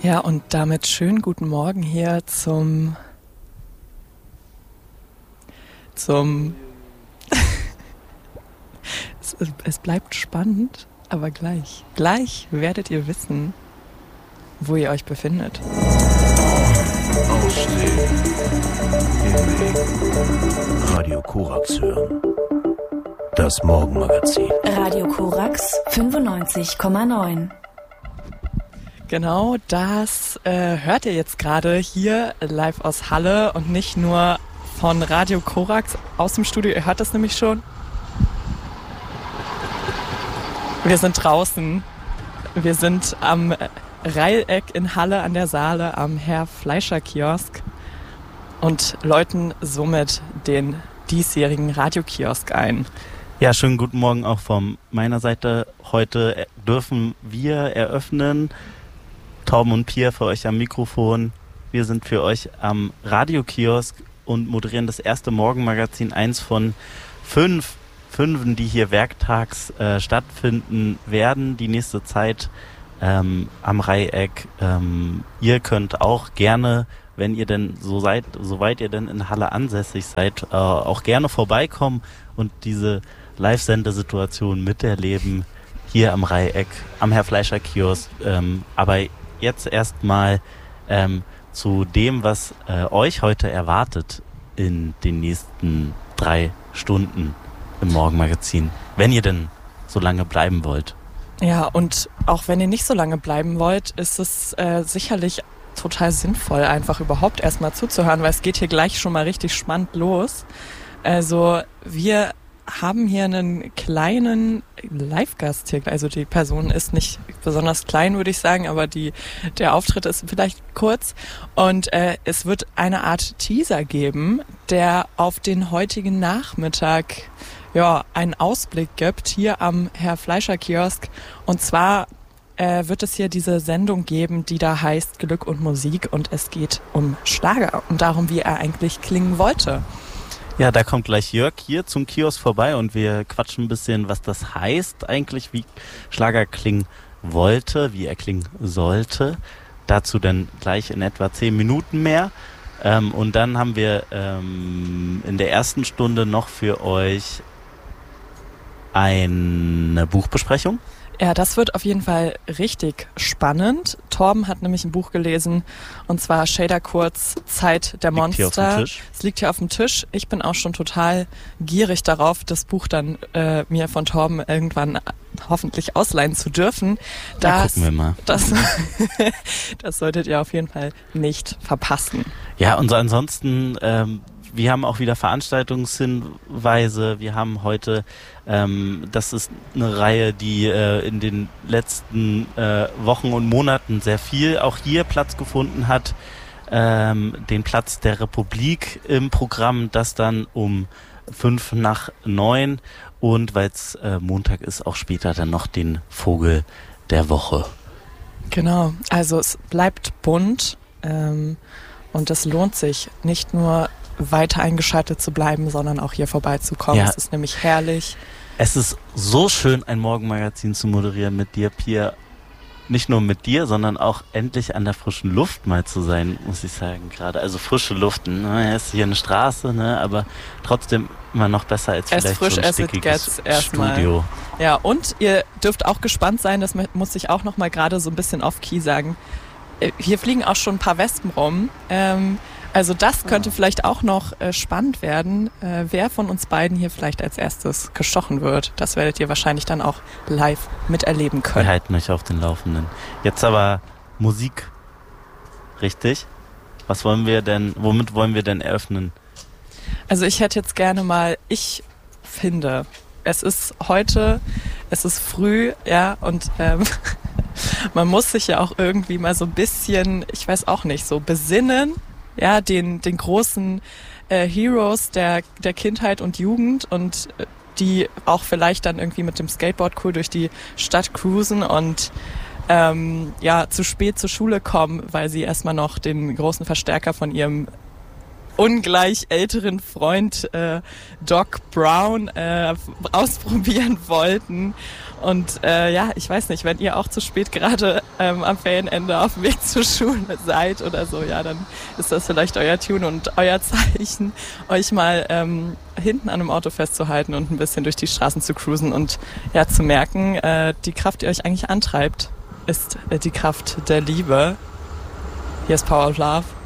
Ja, und damit schönen guten Morgen hier zum es bleibt spannend, aber gleich werdet ihr wissen, wo ihr euch befindet. Radio Korax hören. Das Morgenmagazin. Radio Korax 95,9. Genau, das hört ihr jetzt gerade hier live aus Halle und nicht nur von Radio Korax aus dem Studio. Ihr hört das nämlich schon. Wir sind draußen. Wir sind am Reileck in Halle an der Saale am Herr-Fleischer-Kiosk und läuten somit den diesjährigen Radiokiosk ein. Ja, schönen guten Morgen auch von meiner Seite. Heute dürfen wir eröffnen. Torben und Pia für euch am Mikrofon. Wir sind für euch am Radiokiosk und moderieren das erste Morgenmagazin, eins von fünfen, die hier werktags stattfinden werden, die nächste Zeit am Reiheck. Ihr könnt auch gerne, wenn ihr denn soweit ihr denn in Halle ansässig seid, auch gerne vorbeikommen und diese Live-Sendesituation miterleben hier am Reiheck, am Herr-Fleischer-Kiosk. Aber jetzt erstmal zu dem, was euch heute erwartet in den nächsten 3 Stunden im Morgenmagazin, wenn ihr denn so lange bleiben wollt. Ja, und auch wenn ihr nicht so lange bleiben wollt, ist es sicherlich total sinnvoll, einfach überhaupt erstmal zuzuhören, weil es geht hier gleich schon mal richtig spannend los. Also wir haben hier einen kleinen Live-Gast hier. Also die Person ist nicht besonders klein, würde ich sagen, aber der Auftritt ist vielleicht kurz. Und es wird eine Art Teaser geben, der auf den heutigen Nachmittag einen Ausblick gibt, hier am Herr-Fleischer-Kiosk. Und zwar wird es hier diese Sendung geben, die da heißt Glück und Musik. Und es geht um Schlager und darum, wie er eigentlich klingen wollte. Ja, da kommt gleich Jörg hier zum Kiosk vorbei und wir quatschen ein bisschen, was das heißt eigentlich, wie Schlager klingen wollte, wie er klingen sollte. Dazu dann gleich in etwa 10 Minuten mehr. Und dann haben wir in der ersten Stunde noch für euch eine Buchbesprechung. Ja, das wird auf jeden Fall richtig spannend. Torben hat nämlich ein Buch gelesen, und zwar Shader Kurz, Zeit der Monster. Liegt hier auf dem Tisch. Es liegt hier auf dem Tisch. Ich bin auch schon total gierig darauf, das Buch dann mir von Torben irgendwann hoffentlich ausleihen zu dürfen. Da gucken wir mal. Das solltet ihr auf jeden Fall nicht verpassen. Ja, und so ansonsten, wir haben auch wieder Veranstaltungshinweise. Wir haben heute, das ist eine Reihe, die in den letzten Wochen und Monaten sehr viel auch hier Platz gefunden hat. Den Platz der Republik im Programm, das dann um 8:55. Und weil es Montag ist, auch später dann noch den Vogel der Woche. Genau, also es bleibt bunt und es lohnt sich nicht nur weiter eingeschaltet zu bleiben, sondern auch hier vorbeizukommen. Ja. Es ist nämlich herrlich. Es ist so schön, ein Morgenmagazin zu moderieren mit dir, Pia. Nicht nur mit dir, sondern auch endlich an der frischen Luft mal zu sein, muss ich sagen gerade. Also frische Luft, ne? Es ist hier eine Straße, ne? Aber trotzdem immer noch besser als vielleicht so ein stickiges Studio. Ja, und ihr dürft auch gespannt sein, das muss ich auch noch mal gerade so ein bisschen off-key sagen. Hier fliegen auch schon ein paar Wespen rum. Also das könnte vielleicht auch noch spannend werden, wer von uns beiden hier vielleicht als erstes gestochen wird. Das werdet ihr wahrscheinlich dann auch live miterleben können. Wir halten euch auf den Laufenden. Jetzt aber Musik, richtig? Womit wollen wir denn eröffnen? Also ich hätte jetzt gerne mal, ich finde, es ist früh, ja, und man muss sich ja auch irgendwie mal so ein bisschen, ich weiß auch nicht, so besinnen, ja, den großen Heroes der Kindheit und Jugend und die auch vielleicht dann irgendwie mit dem Skateboard cool durch die Stadt cruisen und zu spät zur Schule kommen, weil sie erstmal noch den großen Verstärker von ihrem ungleich älteren Freund Doc Brown ausprobieren wollten. Und ich weiß nicht, wenn ihr auch zu spät gerade am Ferienende auf dem Weg zur Schule seid oder so, ja, dann ist das vielleicht euer Tune und euer Zeichen, euch mal hinten an einem Auto festzuhalten und ein bisschen durch die Straßen zu cruisen und ja zu merken, die Kraft, die euch eigentlich antreibt, ist die Kraft der Liebe. Hier ist Power of Love.